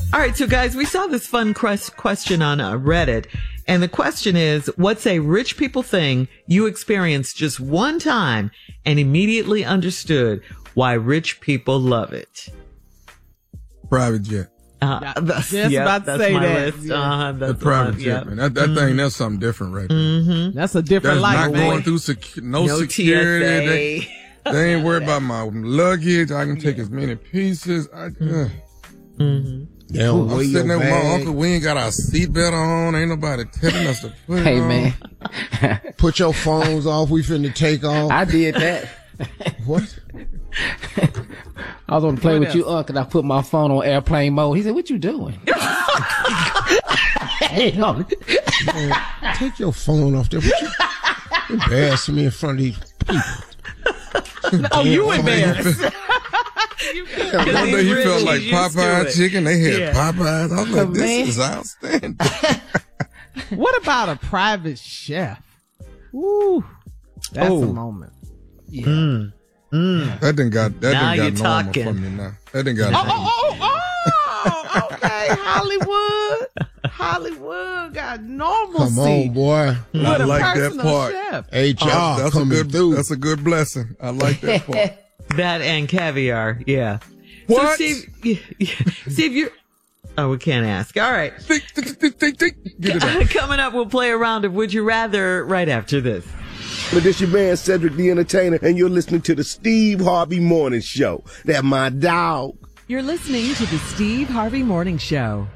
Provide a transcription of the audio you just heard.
All right, so guys, we saw this fun question on Reddit, and the question is, what's a rich people thing you experienced just one time and immediately understood why rich people love it? Private jet. About to say that. Yeah. The private jet, man. That thing, that's something different right there. Mm-hmm. That's a different life, not man. going through no security. They ain't worried about my luggage. I can take as many pieces. Mm-hmm. I'm sitting there with my uncle. We ain't got our seatbelt on. Ain't nobody telling us to put it on. Man. Put your phones off. We finna take off. I did that. What? I was on the plane with you, and I put my phone on airplane mode. He said, "What you doing?" Man, take your phone off there. What you embarrassing me in front of these people? Oh, you embarrassed. One day he felt like Popeye chicken. They had Popeyes. I was like, this is outstanding. What about a private chef? Woo, that's a moment. Yeah. That done got normal talking. for me now. That done got Oh, okay. Hollywood got normalcy. Come on, boy. I like that part. Chef. HR coming through. That's a good blessing. I like that part. That and caviar, yeah. What? So Steve, you're... Oh, we can't ask. All right. Get it up. Coming up, we'll play a round of Would You Rather right after this. But this your man, Cedric the Entertainer, and you're listening to the Steve Harvey Morning Show. That my dog. You're listening to the Steve Harvey Morning Show.